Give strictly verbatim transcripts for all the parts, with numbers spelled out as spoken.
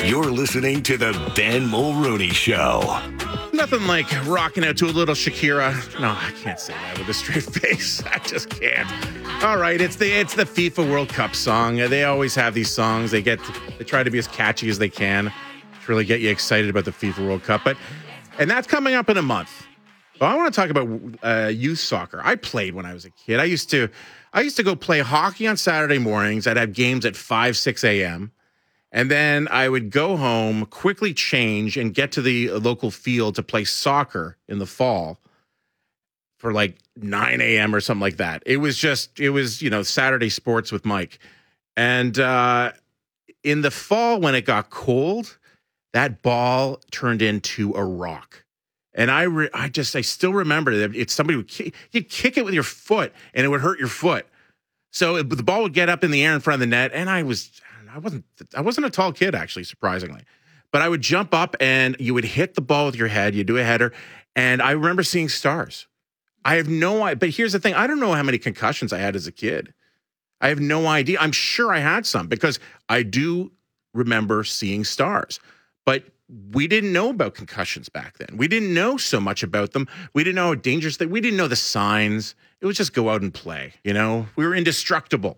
You're listening to the Ben Mulrooney Show. Nothing like rocking out to a little Shakira. No, I can't say that with a straight face. I just can't. All right, it's the it's the FIFA World Cup song. They always have these songs. They get they try to be as catchy as they can to really get you excited about the FIFA World Cup. But and that's coming up in a month. But I want to talk about uh, youth soccer. I played when I was a kid. I used to I used to go play hockey on Saturday mornings. I'd have games at five, six a.m. And then I would go home, quickly change, and get to the local field to play soccer in the fall for like nine a.m. or something like that. It was just, it was, you know, Saturday sports with Mike. And uh, in the fall, when it got cold, that ball turned into a rock. And I, re- I just, I still remember that it's somebody would kick, you'd kick it with your foot and it would hurt your foot. So it, the ball would get up in the air in front of the net. And I was, I wasn't, I wasn't a tall kid, actually, surprisingly. But I would jump up and you would hit the ball with your head. You do a header. And I remember seeing stars. I have no idea. But here's the thing. I don't know how many concussions I had as a kid. I have no idea. I'm sure I had some because I do remember seeing stars. But we didn't know about concussions back then. We didn't know so much about them. We didn't know how dangerous they. We didn't know the signs. It was just go out and play. You know, we were indestructible.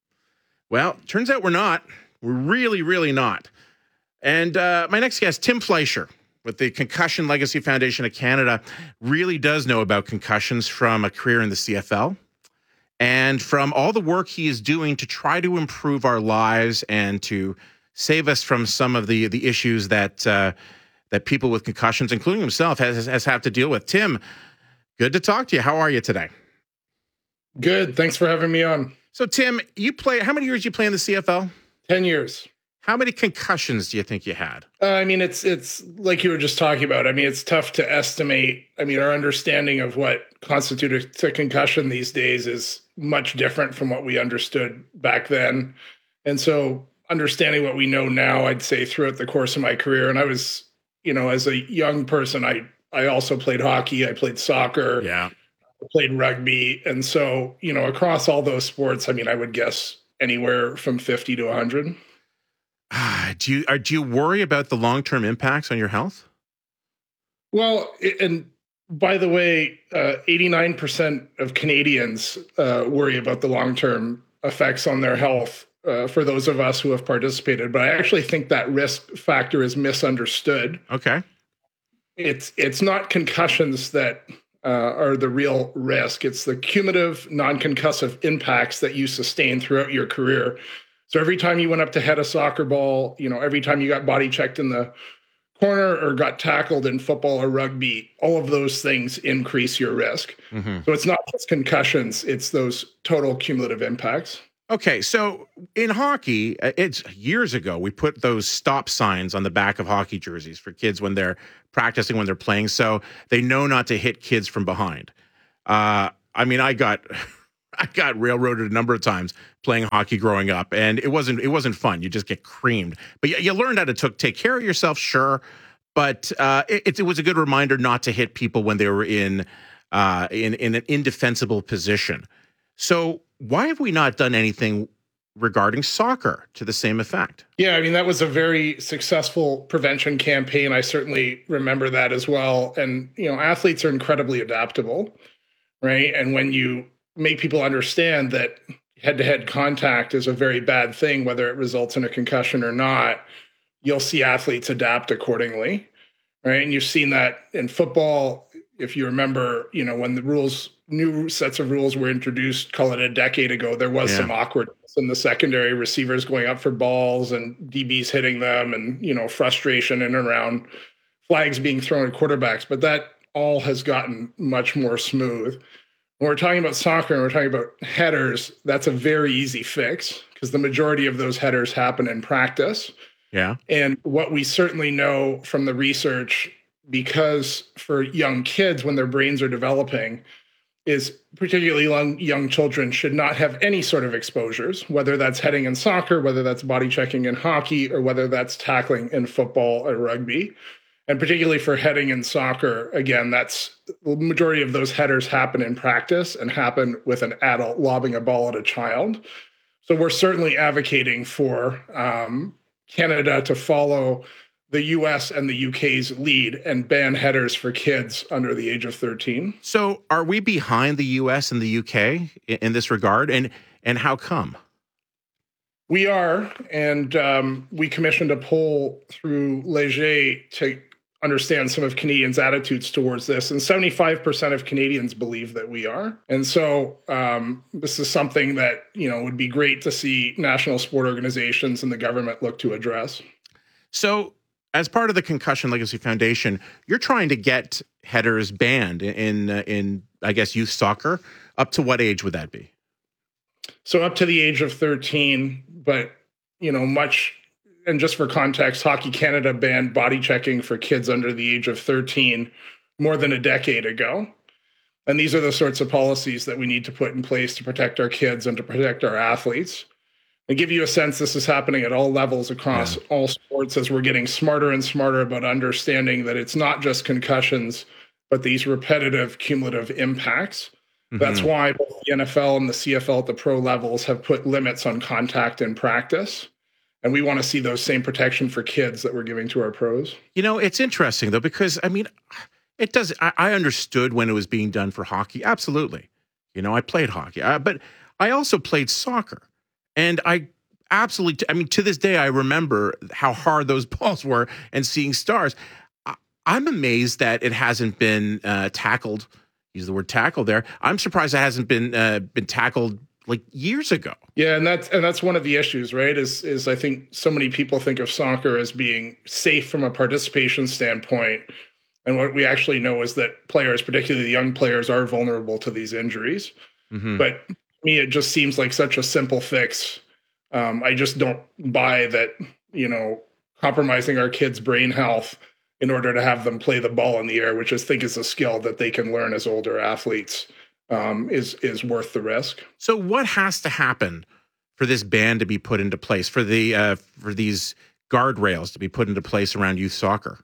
Well, turns out we're not. We're really, really not. And uh, my next guest, Tim Fleischer, with the Concussion Legacy Foundation of Canada, really does know about concussions from a career in the C F L and from all the work he is doing to try to improve our lives and to save us from some of the the issues that uh, that people with concussions, including himself, has, has have to deal with. Tim, good to talk to you. How are you today? Good. Thanks for having me on. So, Tim, you play. How many years did you play in the C F L? Ten years. How many concussions do you think you had? Uh, I mean, it's it's like you were just talking about. I mean, it's tough to estimate. I mean, our understanding of what constitutes a concussion these days is much different from what we understood back then. And so understanding what we know now, I'd say throughout the course of my career, and I was, you know, as a young person, I, I also played hockey. I played soccer. Yeah. I played rugby. And so, you know, across all those sports, I mean, I would guess anywhere from fifty to one hundred. Do you, are, do you worry about the long-term impacts on your health? Well, and by the way, uh, eighty-nine percent of Canadians uh, worry about the long-term effects on their health uh, for those of us who have participated. But I actually think that risk factor is misunderstood. Okay. It's, it's not concussions that uh, are the real risk. It's the cumulative non-concussive impacts that you sustain throughout your career. So every time you went up to head a soccer ball, you know, every time you got body checked in the corner or got tackled in football or rugby, all of those things increase your risk. Mm-hmm. So it's not just concussions, it's those total cumulative impacts. Okay, so in hockey, it's years ago, we put those stop signs on the back of hockey jerseys for kids when they're practicing, when they're playing, so they know not to hit kids from behind. Uh, I mean, I got... I got railroaded a number of times playing hockey growing up, and it wasn't it wasn't fun. You just get creamed. But you, you learned how to took, take care of yourself, sure. But uh, it, it was a good reminder not to hit people when they were in uh, in in an indefensible position. So why have we not done anything regarding soccer to the same effect? Yeah, I mean, that was a very successful prevention campaign. I certainly remember that as well. And you know, athletes are incredibly adaptable, right? And when you make people understand that head-to-head contact is a very bad thing, whether it results in a concussion or not, you'll see athletes adapt accordingly, right? And you've seen that in football. If you remember, you know, when the rules, new sets of rules were introduced, call it a decade ago, there was yeah. some awkwardness in the secondary, receivers going up for balls and D Bs hitting them and, you know, frustration in and around flags being thrown at quarterbacks. But that all has gotten much more smooth. When we're talking about soccer and we're talking about headers, that's a very easy fix because the majority of those headers happen in practice. Yeah. And what we certainly know from the research, because for young kids, when their brains are developing, is particularly young, young children should not have any sort of exposures, whether that's heading in soccer, whether that's body checking in hockey, or whether that's tackling in football or rugby. And particularly for heading in soccer, again, that's the majority of those headers happen in practice and happen with an adult lobbing a ball at a child. So we're certainly advocating for um, Canada to follow the U S and the U K's lead and ban headers for kids under the age of thirteen. So are we behind the U S and the U K in, in this regard? And and how come? We are, and um, we commissioned a poll through Leger to understand some of Canadians' attitudes towards this, and seventy-five percent of Canadians believe that we are. And so um, this is something that, you know, would be great to see national sport organizations and the government look to address. So as part of the Concussion Legacy Foundation, you're trying to get headers banned in, in, in I guess, youth soccer. Up to what age would that be? So up to the age of thirteen, but, you know, much, and just for context, Hockey Canada banned body checking for kids under the age of thirteen more than a decade ago. And these are the sorts of policies that we need to put in place to protect our kids and to protect our athletes. And give you a sense, this is happening at all levels across yeah. all sports as we're getting smarter and smarter about understanding that it's not just concussions, but these repetitive cumulative impacts. Mm-hmm. That's why both the N F L and the C F L at the pro levels have put limits on contact in practice. And we want to see those same protection for kids that we're giving to our pros. You know, it's interesting, though, because, I mean, it does. I, I understood when it was being done for hockey. Absolutely. You know, I played hockey, uh, but I also played soccer. And I absolutely, I mean, to this day, I remember how hard those balls were and seeing stars. I, I'm amazed that it hasn't been uh, tackled. Use the word tackle there. I'm surprised it hasn't been uh, been tackled like years ago. Yeah, and that's and that's one of the issues, right? Is is I think so many people think of soccer as being safe from a participation standpoint, and what we actually know is that players, particularly the young players, are vulnerable to these injuries. Mm-hmm. But to me, it just seems like such a simple fix. Um, I just don't buy that, you know, compromising our kids' brain health in order to have them play the ball in the air, which I think is a skill that they can learn as older athletes, um, is is worth the risk. So what has to happen for this ban to be put into place, for the uh, for these guardrails to be put into place around youth soccer?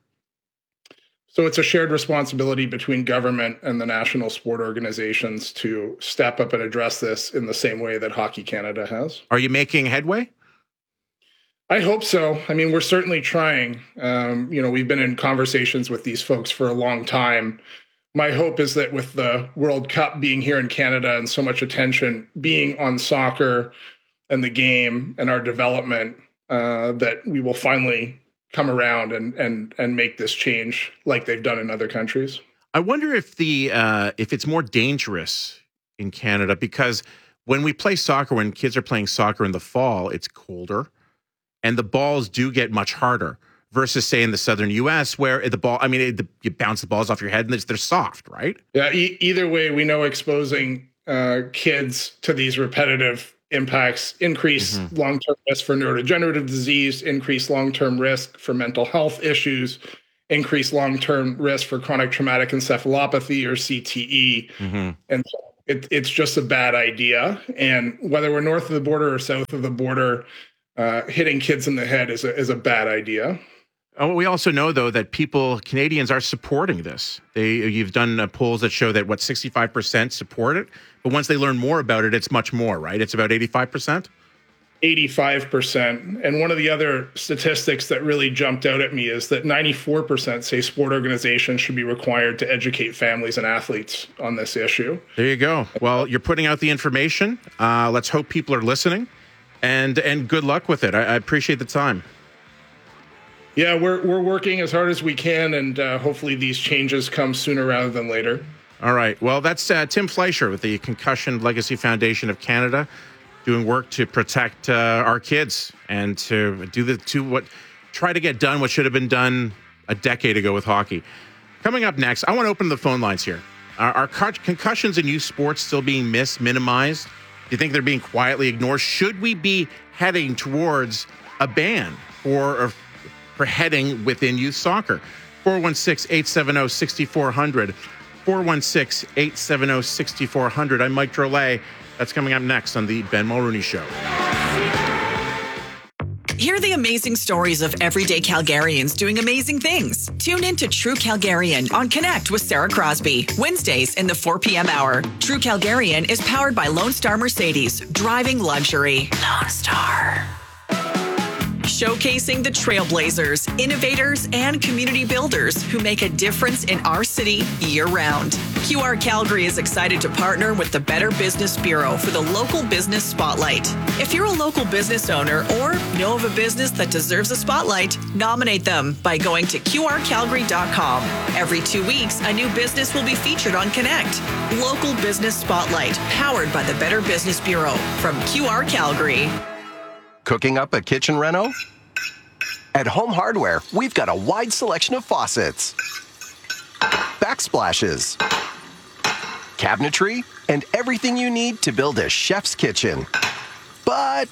So it's a shared responsibility between government and the national sport organizations to step up and address this in the same way that Hockey Canada has. Are you making headway? I hope so. I mean, we're certainly trying. Um, you know, we've been in conversations with these folks for a long time. My hope is that with the World Cup being here in Canada and so much attention being on soccer and the game and our development, uh, that we will finally come around and and and make this change like they've done in other countries. I wonder if the uh, if it's more dangerous in Canada, because when we play soccer, when kids are playing soccer in the fall, it's colder and the balls do get much harder versus, say, in the southern U S where the ball, I mean, it, the, you bounce the balls off your head and they're soft, right? Yeah, e- either way, we know exposing uh, kids to these repetitive impacts increase mm-hmm. long-term risk for neurodegenerative disease, increase long-term risk for mental health issues, increase long-term risk for chronic traumatic encephalopathy or C T E. Mm-hmm. And so it, it's just a bad idea. And whether we're north of the border or south of the border, uh, hitting kids in the head is a, is a bad idea. Oh, we also know, though, that people, Canadians, are supporting this. They, you've done uh, polls that show that, what, sixty-five percent support it? But once they learn more about it, it's much more, right? It's about eighty-five percent? eighty-five percent. And one of the other statistics that really jumped out at me is that ninety-four percent say sport organizations should be required to educate families and athletes on this issue. There you go. Well, you're putting out the information. Uh, let's hope people are listening. And, and good luck with it. I, I appreciate the time. Yeah, we're we're working as hard as we can, and uh, hopefully these changes come sooner rather than later. All right. Well, that's uh, Tim Fleischer with the Concussion Legacy Foundation of Canada, doing work to protect uh, our kids and to do the to what try to get done what should have been done a decade ago with hockey. Coming up next, I want to open the phone lines here. Are, are concussions in youth sports still being missed, minimized? Do you think they're being quietly ignored? Should we be heading towards a ban or? or for heading within youth soccer? four one six, eight seven zero, six four zero zero. four one six, eight seven zero, six four zero zero. I'm Mike Drolet. That's coming up next on the Ben Mulrooney Show. Hear the amazing stories of everyday Calgarians doing amazing things. Tune in to True Calgarian on Connect with Sarah Crosby. Wednesdays in the four p.m. hour. True Calgarian is powered by Lone Star Mercedes. Driving luxury. Lone Star. showcasing the trailblazers, innovators, and community builders who make a difference in our city year-round. Q R Calgary is excited to partner with the Better Business Bureau for the Local Business Spotlight. If you're a local business owner or know of a business that deserves a spotlight, nominate them by going to Q R Calgary dot com. Every two weeks, a new business will be featured on Connect. Local Business Spotlight, powered by the Better Business Bureau from Q R Calgary. Cooking up a kitchen reno? At Home Hardware, we've got a wide selection of faucets, backsplashes, cabinetry, and everything you need to build a chef's kitchen. But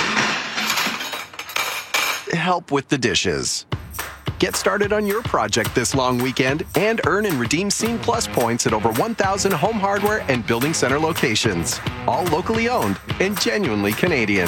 help with the dishes. Get started on your project this long weekend and earn and redeem Scene Plus points at over one thousand Home Hardware and Building Center locations. All locally owned and genuinely Canadian.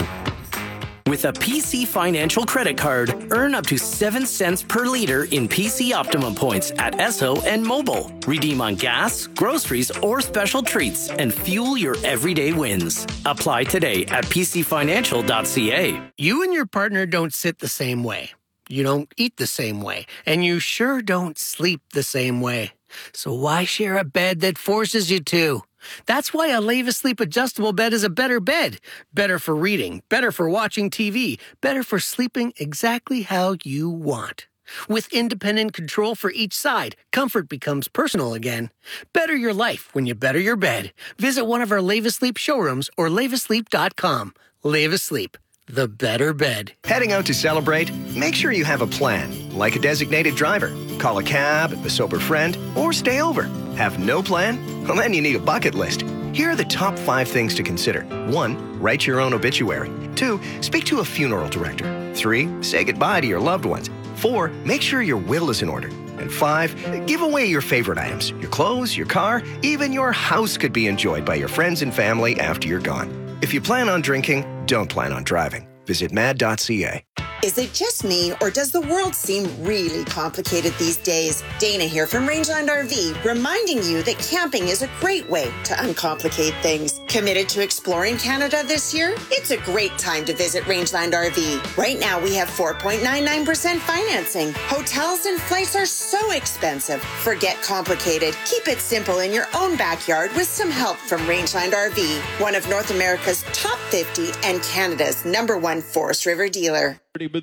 With a P C Financial credit card, earn up to seven cents per liter in P C Optimum points at Esso and Mobile. Redeem on gas, groceries, or special treats and fuel your everyday wins. Apply today at p c financial dot c a. You and your partner don't sit the same way. You don't eat the same way. And you sure don't sleep the same way. So why share a bed that forces you to? That's why a Leva Sleep adjustable bed is a better bed. Better for reading, better for watching T V, better for sleeping exactly how you want. With independent control for each side, comfort becomes personal again. Better your life when you better your bed. Visit one of our Leva Sleep showrooms or leva sleep dot com. Leva Sleep, the better bed. Heading out to celebrate? Make sure you have a plan, like a designated driver. Call a cab, a sober friend, or stay over. Have no plan? Well, then you need a bucket list. Here are the top five things to consider. One, write your own obituary. Two, speak to a funeral director. Three, say goodbye to your loved ones. Four, make sure your will is in order. And five, give away your favorite items. Your clothes, your car, even your house could be enjoyed by your friends and family after you're gone. If you plan on drinking, don't plan on driving. Visit mad dot c a. Is it just me, or does the world seem really complicated these days? Dana here from Rangeland R V, reminding you that camping is a great way to uncomplicate things. Committed to exploring Canada this year? It's a great time to visit Rangeland R V. Right now, we have four point nine nine percent financing. Hotels and flights are so expensive. Forget complicated. Keep it simple in your own backyard with some help from Rangeland R V, one of North America's top fifty and Canada's number one Forest River dealer.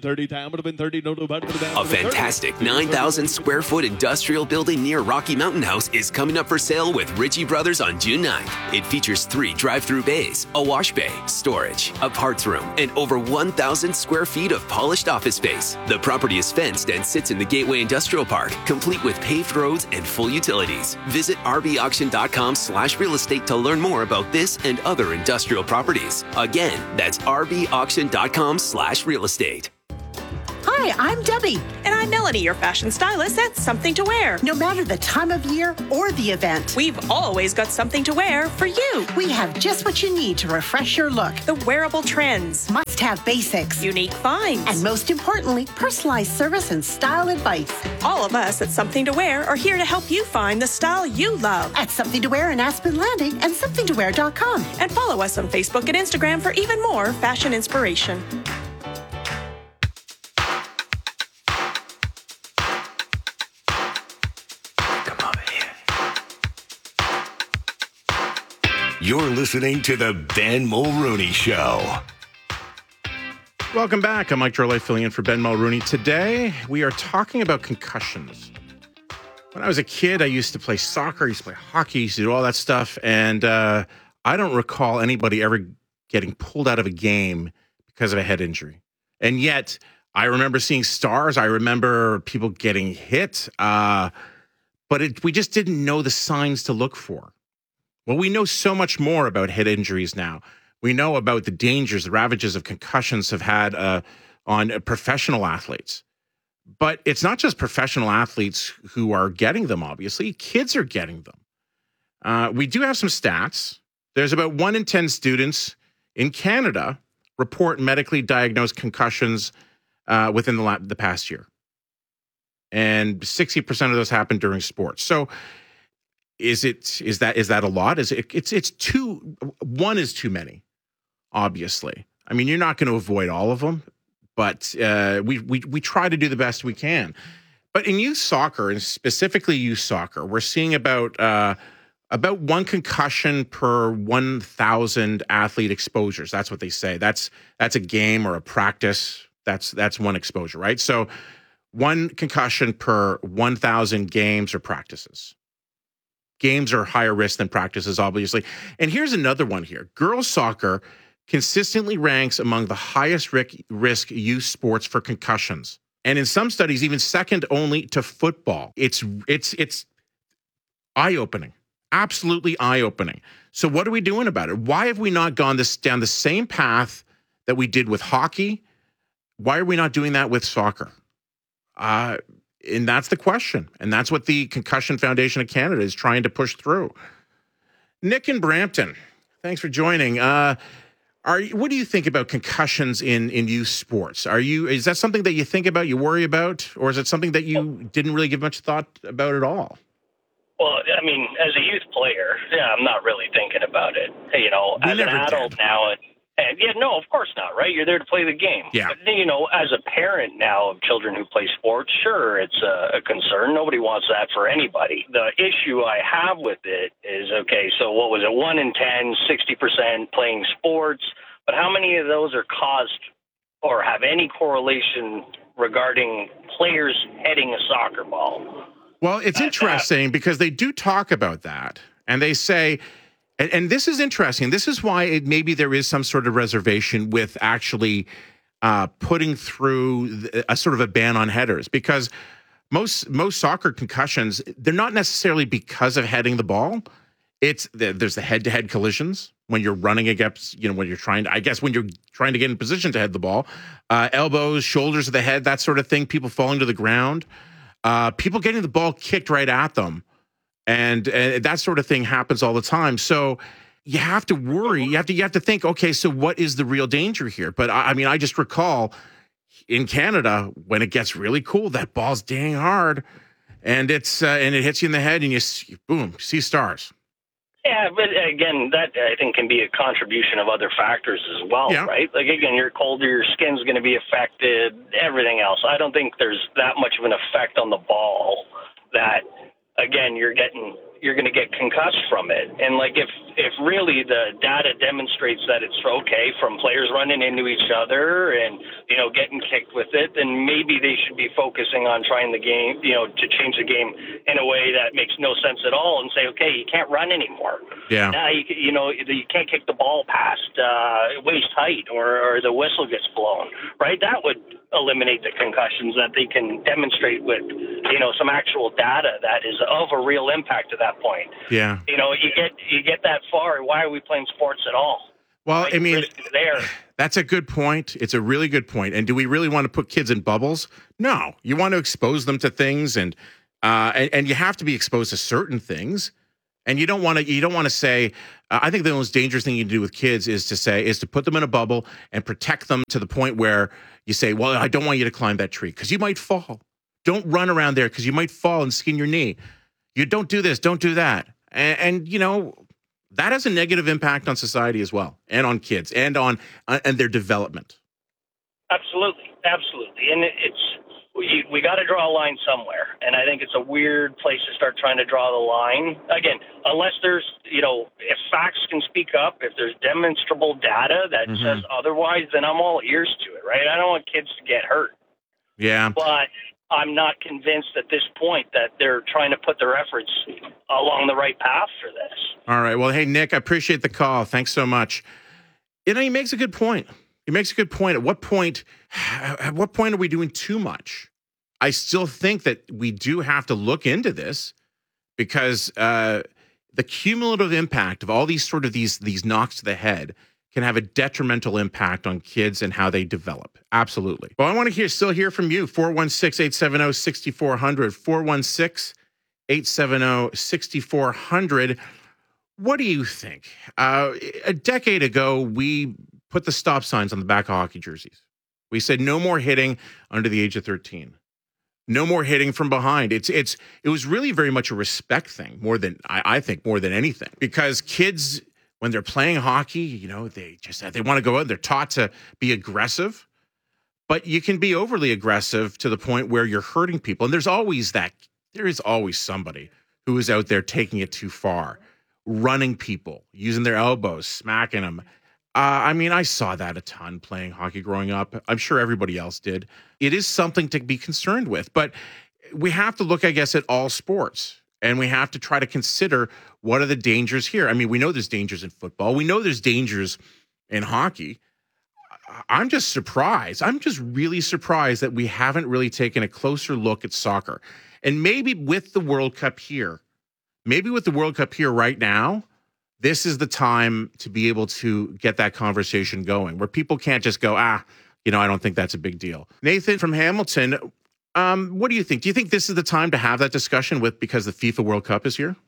A fantastic nine thousand square foot industrial building near Rocky Mountain House is coming up for sale with Ritchie Brothers on June ninth. It features three drive-through bays, a wash bay, storage, a parts room, and over one thousand square feet of polished office space. The property is fenced and sits in the Gateway Industrial Park, complete with paved roads and full utilities. Visit r b auction dot com slash real estate to learn more about this and other industrial properties. Again, that's r b auction dot com slash real estate. Hi, I'm Debbie. And I'm Melanie, your fashion stylist at Something to Wear. No matter the time of year or the event, we've always got something to wear for you. We have just what you need to refresh your look. The wearable trends. Must-have basics. Unique finds. And most importantly, personalized service and style advice. All of us at Something to Wear are here to help you find the style you love. At Something to Wear in Aspen Landing and something to wear dot com. And follow us on Facebook and Instagram for even more fashion inspiration. You're listening to the Ben Mulrooney Show. Welcome back. I'm Mike Drolet, filling in for Ben Mulrooney. Today, we are talking about concussions. When I was a kid, I used to play soccer, I used to play hockey, I used to do all that stuff, and uh, I don't recall anybody ever getting pulled out of a game because of a head injury. And yet, I remember seeing stars. I remember people getting hit, uh, but it, we just didn't know the signs to look for. Well, we know so much more about head injuries now. We know about the dangers, the ravages of concussions have had uh, on uh, professional athletes. But it's not just professional athletes who are getting them, obviously. Kids are getting them. Uh, we do have some stats. There's about one in ten students in Canada report medically diagnosed concussions uh, within the, la- the past year. And sixty percent of those happen during sports. So is it is that is that a lot? Is it it's it's too one is too many, obviously. I mean, you're not going to avoid all of them, but uh, we, we we try to do the best we can. But in youth soccer, and specifically youth soccer, we're seeing about uh, about one concussion per one thousand athlete exposures. That's what they say. That's that's a game or a practice. That's that's one exposure, right? So one concussion per one thousand games or practices. Games are higher risk than practices, obviously. And here's another one here. Girls soccer consistently ranks among the highest risk youth sports for concussions. And in some studies, even second only to football. It's it's it's eye-opening, absolutely eye-opening. So what are we doing about it? Why have we not gone this down the same path that we did with hockey? Why are we not doing that with soccer? Uh, and that's the question. And that's what the Concussion Foundation of Canada is trying to push through. Nick in Brampton, thanks for joining. Uh, Are you, what do you think about concussions in, in youth sports? Are you is that something that you think about, you worry about, or is it something that you didn't really give much thought about at all? Well, I mean, as a youth player, yeah, I'm not really thinking about it. You know, We as an never adult did. now, and, and yeah, no, of course not, right? You're there to play the game. Yeah. But, you know, as a parent now of children who play sports, sure, it's a, a concern. Nobody wants that for anybody. The issue I have with it is, okay, so what was it, one in ten, sixty percent playing sports, but how many of those are caused or have any correlation regarding players heading a soccer ball? Well, it's interesting because they do talk about that, and they say, and, and this is interesting. This is why it, maybe there is some sort of reservation with actually uh, putting through the, a sort of a ban on headers, because most most soccer concussions, they're not necessarily because of heading the ball. It's the, there's the head-to-head collisions when you're running against, you know, when you're trying to, I guess, when you're trying to get in position to head the ball, uh, elbows, shoulders of the head, that sort of thing, people falling to the ground, uh, people getting the ball kicked right at them. And, and that sort of thing happens all the time. So you have to worry. You have to, you have to think, okay, so what is the real danger here? But I, I mean, I just recall in Canada, when it gets really cool, that ball's dang hard and it's, uh, and it hits you in the head and you see, boom, see stars. Yeah, but again, that I think can be a contribution of other factors as well, Yeah. right? Like, again, you're colder, your skin's going to be affected, everything else. I don't think there's that much of an effect on the ball that, again, you're getting, you're going to get concussed from it. And like, if, if really the data demonstrates that it's okay from players running into each other and, you know, getting kicked with it, then maybe they should be focusing on trying the game, you know, to change the game in a way that makes no sense at all and say, okay, you can't run anymore. Yeah. Now, you, you know, you can't kick the ball past uh, waist height or, or the whistle gets blown, right? That would eliminate the concussions that they can demonstrate with, you know, some actual data that is of a real impact to that point. Yeah. You know, you get you get that far. Why are we playing sports at all? Well, Right? I mean, Risk is there. that's a good point. It's a really good point. And do we really want to put kids in bubbles? No. You want to expose them to things, and uh, and, and you have to be exposed to certain things. And you don't want to. You don't want to say. Uh, I think the most dangerous thing you can do with kids is to say is to put them in a bubble and protect them to the point where you say, "Well, I don't want you to climb that tree because you might fall. Don't run around there because you might fall and skin your knee. You don't do this. Don't do that." And, and you know. That has a negative impact on society as well, and on kids, and on uh, and their development. Absolutely, absolutely, and it, it's we we got to draw a line somewhere, and I think it's a weird place to start trying to draw the line. Again, unless there's, you know, if facts can speak up, if there's demonstrable data that Mhm. says otherwise, then I'm all ears to it, right? I don't want kids to get hurt, Yeah. but I'm not convinced at this point that they're trying to put their efforts along the right path for this. All right. Well, hey, Nick, I appreciate the call. Thanks so much. You know, he makes a good point. He makes a good point. At what point, at what point are we doing too much? I still think that we do have to look into this because uh, the cumulative impact of all these sort of these these knocks to the head can have a detrimental impact on kids and how they develop. Absolutely. Well, I want to hear still hear from you. four one six, eight seven zero, six four zero zero. four one six, eight seven zero, six four zero zero. What do you think? Uh, a decade ago, we put the stop signs on the back of hockey jerseys. We said no more hitting under the age of thirteen. No more hitting from behind. It's it's it was really very much a respect thing, more than I, I think more than anything, because kids, when they're playing hockey, you know, they just they want to go out. They're taught to be aggressive, but you can be overly aggressive to the point where you're hurting people. And there's always that, there is always somebody who is out there taking it too far, running people, using their elbows, smacking them. Uh, I mean, I saw that a ton playing hockey growing up. I'm sure everybody else did. It is something to be concerned with, but we have to look, I guess, at all sports, and we have to try to consider what are the dangers here. I mean, we know there's dangers in football. We know there's dangers in hockey. I'm just surprised. I'm just really surprised that we haven't really taken a closer look at soccer. And maybe with the World Cup here, maybe with the World Cup here right now, this is the time to be able to get that conversation going where people can't just go, ah, you know, I don't think that's a big deal. Nathan from Hamilton, um, what do you think? Do you think this is the time to have that discussion with because the FIFA World Cup is here?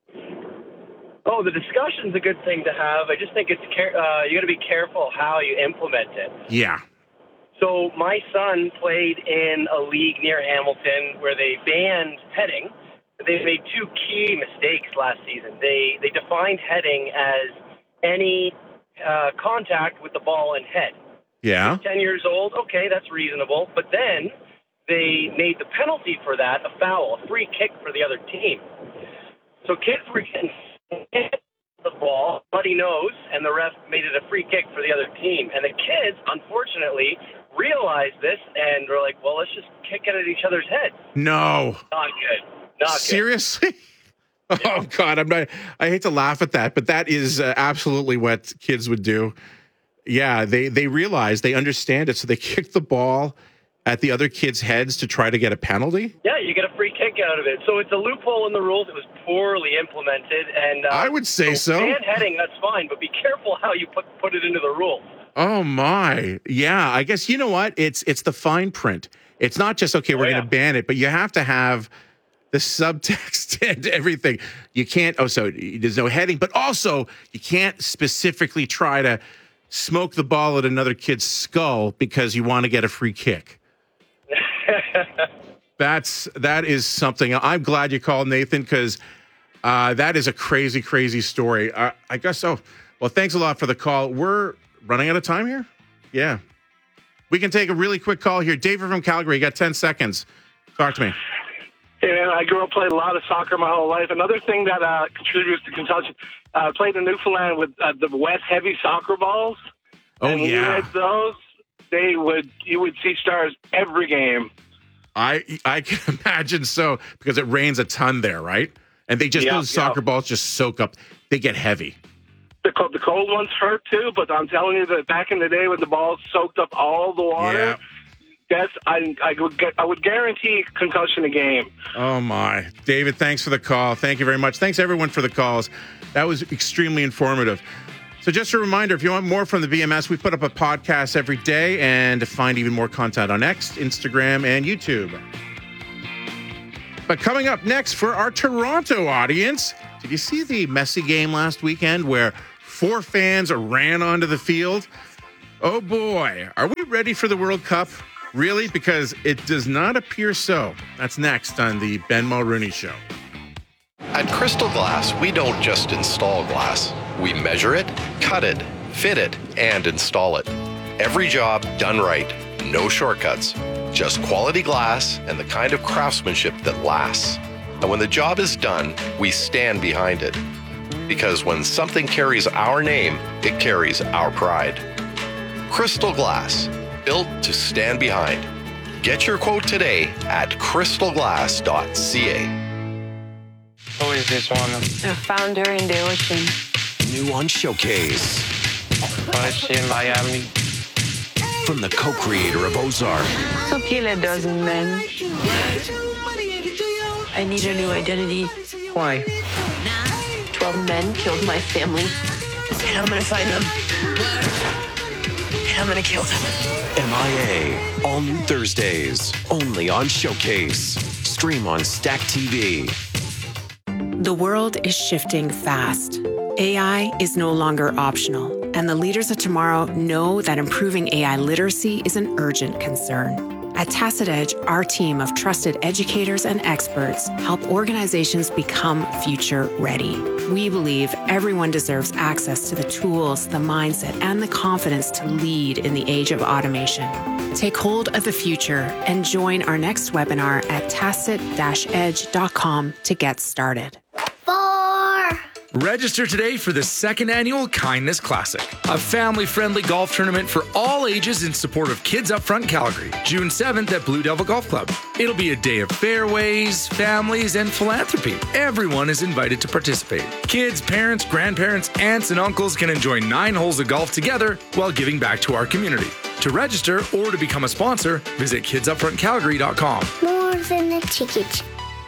Oh, the discussion's a good thing to have. I just think it's uh, you got to be careful how you implement it. Yeah. So my son played in a league near Hamilton where they banned heading. They made two key mistakes last season. They they defined heading as any uh, contact with the ball and head. Yeah. He's ten years old, okay, that's reasonable. But then they made the penalty for that a foul, a free kick for the other team. So kids were getting the ball, bloody nose, and the ref made it a free kick for the other team. And the kids, unfortunately, realized this and were like, well, let's just kick it at each other's heads. No. Not good. Not Seriously? Good. Oh, God. I'm not, I hate to laugh at that, but that is uh, absolutely what kids would do. Yeah, they, they realize, they understand it, so they kick the ball at the other kids' heads to try to get a penalty? Yeah, you get a free kick out of it. So it's a loophole in the rules. It was poorly implemented. And uh, I would say so. Ban heading, that's fine, but be careful how you put put it into the rules. Oh, my. Yeah, I guess, you know what? It's it's the fine print. It's not just, okay, we're oh, yeah. going to ban it, but you have to have the subtext and everything. You can't, oh, so there's no heading, but also you can't specifically try to smoke the ball at another kid's skull because you want to get a free kick. That's that is something. I'm glad you called, Nathan, because uh, that is a crazy, crazy story. Uh, I guess so. Well, thanks a lot for the call. We're running out of time here. Yeah, we can take a really quick call here. David from Calgary, you got ten seconds. Talk to me. Hey, man, I grew up playing a lot of soccer my whole life. Another thing that uh, contributes to concussion, I uh, played in Newfoundland with uh, the West Heavy soccer balls. Oh, and when yeah. you had those, they would you would see stars every game. I I can imagine so, because it rains a ton there, right? And they just, yep, those soccer yep. balls just soak up. They get heavy. The cold, the cold ones hurt too, but I'm telling you that back in the day when the balls soaked up all the water, yeah. that's I I would get, I would guarantee concussion a game. Oh my, David, thanks for the call. Thank you very much. Thanks everyone for the calls. That was extremely informative. So just a reminder, if you want more from the B M S, we put up a podcast every day, and to find even more content on X, Instagram, and YouTube. But coming up next for our Toronto audience, did you see the messy game last weekend where four fans ran onto the field? Oh boy, are we ready for the World Cup? Really? Because it does not appear so. That's next on the Ben Mulrooney Show. At Crystal Glass, we don't just install glass. We measure it, cut it, fit it, and install it. Every job done right. No shortcuts. Just quality glass and the kind of craftsmanship that lasts. And when the job is done, we stand behind it. Because when something carries our name, it carries our pride. Crystal Glass, built to stand behind. Get your quote today at crystal glass dot c a. Who is this one? A founder in the ocean. New on Showcase. Was in Miami. From the co-creator of Ozark. So kill a dozen men. I need a new identity. Why? Twelve men killed my family. And I'm gonna find them. And I'm gonna kill them. M I A. All new Thursdays. Only on Showcase. Stream on Stack T V. The world is shifting fast. A I is no longer optional, and the leaders of tomorrow know that improving A I literacy is an urgent concern. At Tacit Edge, our team of trusted educators and experts help organizations become future ready. We believe everyone deserves access to the tools, the mindset, and the confidence to lead in the age of automation. Take hold of the future and join our next webinar at tacit dash edge dot com to get started. Register today for the second annual Kindness Classic, a family-friendly golf tournament for all ages in support of Kids Upfront Calgary, June seventh at Blue Devil Golf Club. It'll be a day of fairways, families, and philanthropy. Everyone is invited to participate. Kids, parents, grandparents, aunts, and uncles can enjoy nine holes of golf together while giving back to our community. To register or to become a sponsor, visit kids upfront calgary dot com. More than a ticket.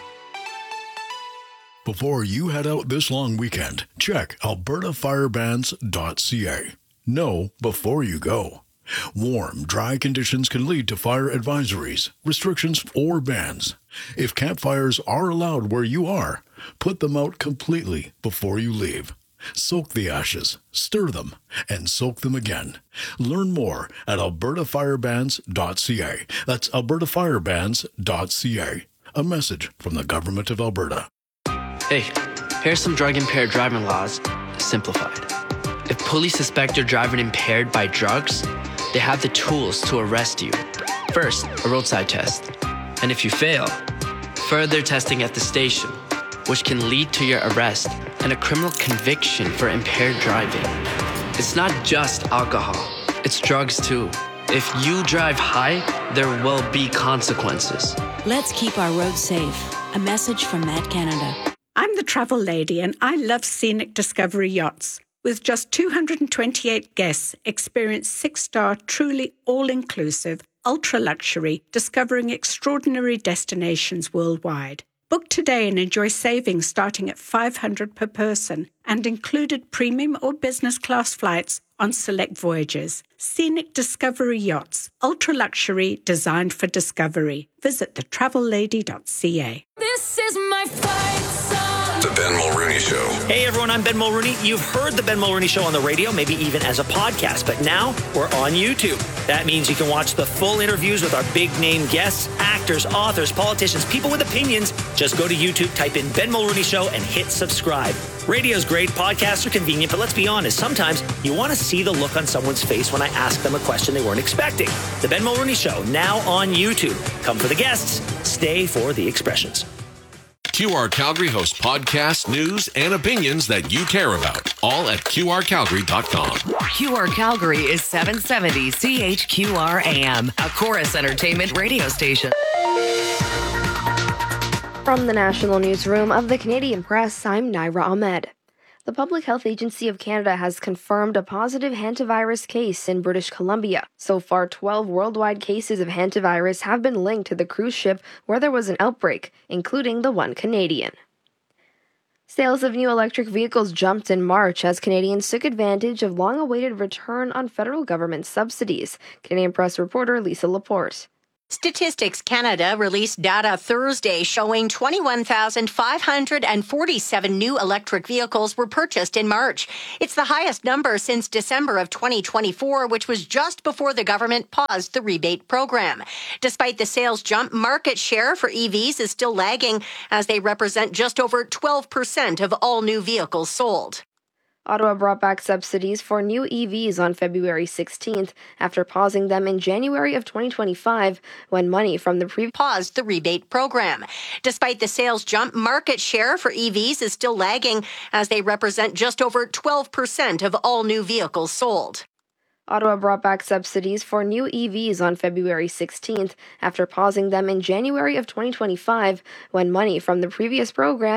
Before you head out this long weekend, check alberta fire bans dot c a. Know before you go. Warm, dry conditions can lead to fire advisories, restrictions, or bans. If campfires are allowed where you are, put them out completely before you leave. Soak the ashes, stir them, and soak them again. Learn more at alberta fire bans dot c a. That's alberta fire bans dot c a. A message from the Government of Alberta. Hey, here's some drug-impaired driving laws, simplified. If police suspect you're driving impaired by drugs, they have the tools to arrest you. First, a roadside test. And if you fail, further testing at the station, which can lead to your arrest and a criminal conviction for impaired driving. It's not just alcohol, it's drugs too. If you drive high, there will be consequences. Let's keep our roads safe. A message from Met Canada. I'm the travel lady and I love Scenic Discovery Yachts. With just two hundred twenty-eight guests, experience six-star, truly all-inclusive, ultra-luxury, discovering extraordinary destinations worldwide. Book today and enjoy savings starting at five hundred dollars per person and included premium or business class flights on select voyages. Scenic Discovery Yachts, ultra-luxury, designed for discovery. Visit the travel lady dot c a. This is my fight song. The Ben Mulrooney Show. Hey everyone, I'm Ben Mulrooney. You've heard the Ben Mulrooney Show on the radio, maybe even as a podcast, but now we're on YouTube. That means you can watch the full interviews with our big name guests, actors, authors, politicians, people with opinions. Just go to YouTube, type in Ben Mulrooney Show, and hit subscribe. Radio's great, podcasts are convenient, but let's be honest, sometimes you want to see the look on someone's face when I ask them a question they weren't expecting. The Ben Mulrooney Show, now on YouTube. Come for the guests, stay for the expressions. Q R Calgary hosts podcasts, news, and opinions that you care about. All at Q R calgary dot com. Q R Calgary is seven seventy C H Q R A M, a Chorus Entertainment radio station. From the National Newsroom of the Canadian Press, I'm Naira Ahmed. The Public Health Agency of Canada has confirmed a positive hantavirus case in British Columbia. So far, twelve worldwide cases of hantavirus have been linked to the cruise ship where there was an outbreak, including the one Canadian. Sales of new electric vehicles jumped in March as Canadians took advantage of long-awaited return on federal government subsidies. Canadian Press reporter Lisa Laporte. Statistics Canada released data Thursday showing twenty-one thousand five hundred forty-seven new electric vehicles were purchased in March. It's the highest number since December of twenty twenty-four, which was just before the government paused the rebate program. Despite the sales jump, market share for E Vs is still lagging as they represent just over twelve percent of all new vehicles sold. Ottawa brought back subsidies for new E Vs on February sixteenth after pausing them in January of twenty twenty-five when money from the previous paused the rebate program. Despite the sales jump, market share for E Vs is still lagging as they represent just over twelve percent of all new vehicles sold. Ottawa brought back subsidies for new E Vs on February sixteenth after pausing them in January of twenty twenty-five when money from the previous program